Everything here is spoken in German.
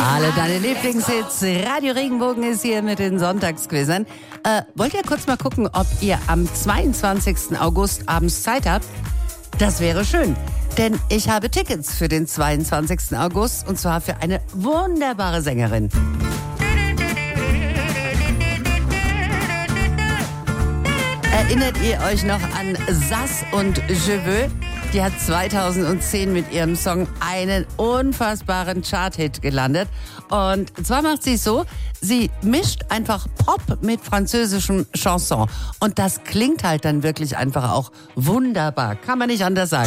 Alle deine Lieblingshits. Radio Regenbogen ist hier mit den Sonntagsquizern. Wollt ihr kurz mal gucken, ob ihr am 22. August abends Zeit habt? Das wäre schön, denn ich habe Tickets für den 22. August und zwar für eine wunderbare Sängerin. Erinnert ihr euch noch an Sass und Je veux? Die hat 2010 mit ihrem Song einen unfassbaren Chart-Hit gelandet. Und zwar macht sie es so, sie mischt einfach Pop mit französischem Chanson. Und das klingt halt dann wirklich einfach auch wunderbar. Kann man nicht anders sagen.